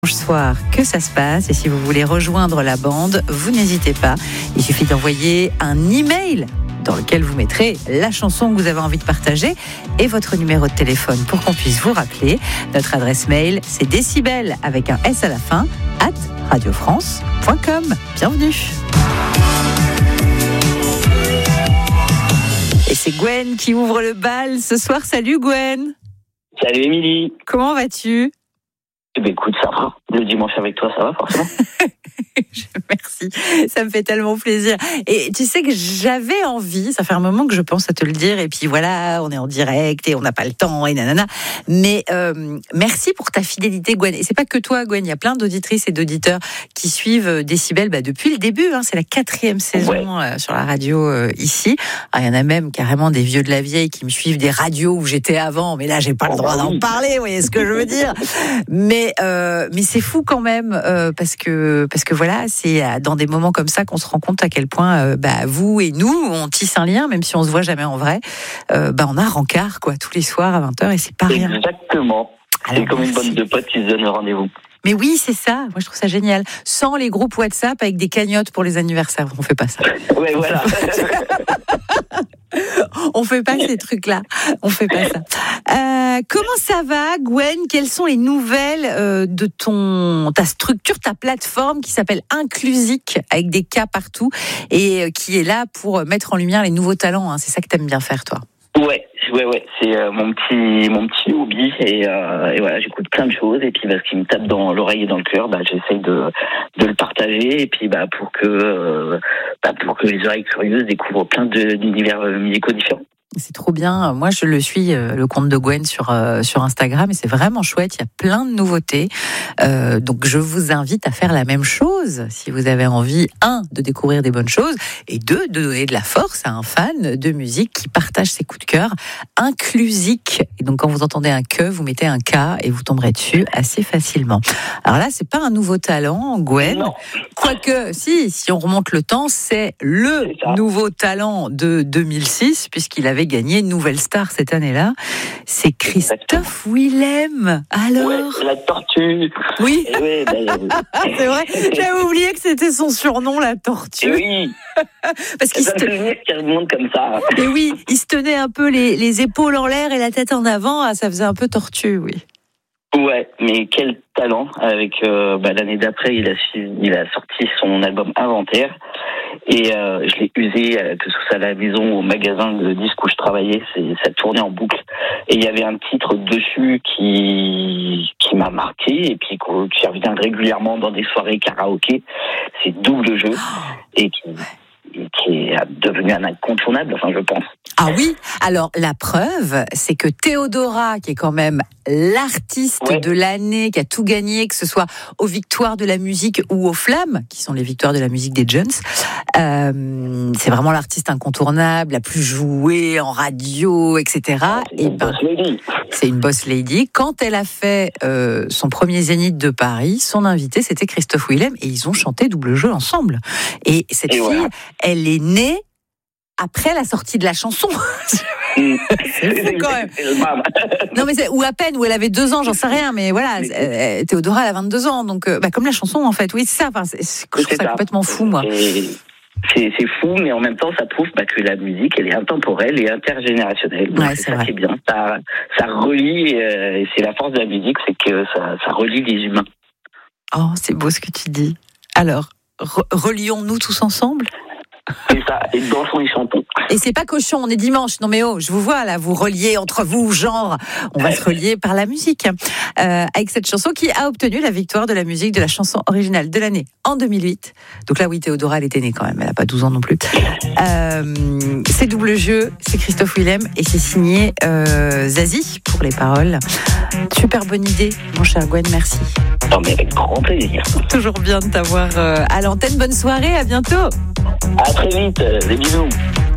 Soir que ça se passe, et si vous voulez rejoindre la bande, vous n'hésitez pas, il suffit d'envoyer un email dans lequel vous mettrez la chanson que vous avez envie de partager et votre numéro de téléphone pour qu'on puisse vous rappeler. Notre adresse mail, c'est décibel avec un S à la fin @radiofrance.com. Bienvenue. Et c'est Gwen qui ouvre le bal ce soir. Salut Gwen. Salut Émilie. Comment vas-tu? Écoute, ça va. Le dimanche avec toi, ça va forcément. Merci, ça me fait tellement plaisir. Et tu sais que j'avais envie, ça fait un moment que je pense à te le dire, et puis voilà, on est en direct et on n'a pas le temps et nanana. Mais merci pour ta fidélité, Gwen. Et c'est pas que toi, Gwen, il y a plein d'auditrices et d'auditeurs qui suivent Décibel depuis le début. C'est la 4e saison sur la radio ici. Il y en a même carrément des vieux de la vieille qui me suivent des radios où j'étais avant, mais là j'ai pas le droit d'en parler, vous voyez ce que je veux dire. Mais c'est fou quand même, parce que voilà, c'est dans des moments comme ça qu'on se rend compte à quel point vous et nous, on tisse un lien, même si on se voit jamais en vrai. On a rencard tous les soirs à 20h, et c'est pas rien. Exactement. C'est comme une bande de potes qui se donnent rendez-vous. Mais oui, c'est ça. Moi, je trouve ça génial. Sans les groupes WhatsApp avec des cagnottes pour les anniversaires, on fait pas ça. Ouais, voilà. On fait pas ces trucs-là. On fait pas ça. Comment ça va, Gwen? Quelles sont les nouvelles de ta structure, ta plateforme qui s'appelle Inclusique, avec des cas partout, et qui est là pour mettre en lumière les nouveaux talents. C'est ça que t'aimes bien faire, toi? Ouais. C'est mon petit hobby, et voilà, j'écoute plein de choses, et puis ce qui me tape dans l'oreille et dans le cœur, j'essaye de le partager, et puis pour que les oreilles curieuses découvrent plein d'univers musicaux différents. C'est trop bien. Moi, je le suis, le compte de Gwen sur Instagram, et c'est vraiment chouette. Il y a plein de nouveautés. Donc, je vous invite à faire la même chose si vous avez envie, 1, de découvrir des bonnes choses, et 2, de donner de la force à un fan de musique qui partage ses coups de cœur. Inclusique. Et donc, quand vous entendez un que, vous mettez un K et vous tomberez dessus assez facilement. Alors là, c'est pas un nouveau talent, Gwen. Non. Quoique, si on remonte le temps, c'est nouveau talent de 2006, puisqu'il avait gagné Nouvelle Star cette année-là. C'est Christophe Willem. Alors, ouais, la tortue. Oui. Ouais, c'est vrai. J'avais oublié que c'était son surnom, la tortue. Oui. Parce qu'il se tenait qui remonte comme ça. Et oui, il se tenait un peu les épaules en l'air et la tête en avant. Ça faisait un peu tortue, oui. Ouais, mais quel talent. Avec l'année d'après, il a sorti son album Inventaire, et je l'ai usé, que ce soit à la maison ou au magasin de disques où je travaillais, ça tournait en boucle, et il y avait un titre dessus qui m'a marqué, et puis qui revient régulièrement dans des soirées karaoké. C'est Double Jeu, et qui est devenu un incontournable, je pense. Ah oui, alors la preuve, c'est que Théodora, qui est quand même l'artiste de l'année, qui a tout gagné, que ce soit aux victoires de la musique ou aux flammes, qui sont les victoires de la musique des Jones, c'est vraiment l'artiste incontournable, la plus jouée en radio, etc. C'est une boss lady. Quand elle a fait son premier Zénith de Paris, son invité, c'était Christophe Willem, et ils ont chanté Double Jeu ensemble. Et cette fille, elle est née après la sortie de la chanson. C'est fou quand même. Non, mais ou à peine, où elle avait 2 ans, j'en sais rien, mais voilà, Théodora, elle a 22 ans, donc comme la chanson en fait. Oui, c'est ça. Je trouve ça complètement fou, moi. C'est fou, mais en même temps, ça prouve que la musique, elle est intemporelle et intergénérationnelle. Donc c'est ça qui est bien. Ça relie, et c'est la force de la musique, c'est que ça relie les humains. Oh, c'est beau ce que tu dis. Alors, relions-nous tous ensemble. C'est ça, et dansons et chantons. Et c'est pas cochon, on est dimanche. Non mais je vous vois là, vous reliez entre vous, genre. On va se relier par la musique. Avec cette chanson qui a obtenu la victoire de la musique de la chanson originale de l'année en 2008. Donc là, oui, Théodora, elle était née quand même, elle a pas 12 ans non plus. C'est Double Jeu, c'est Christophe Willem, et c'est signé Zazie pour les paroles. Super bonne idée, mon cher Gwen, merci. Non mais avec grand plaisir. Toujours bien de t'avoir à l'antenne. Bonne soirée, à bientôt. À très vite, des bisous.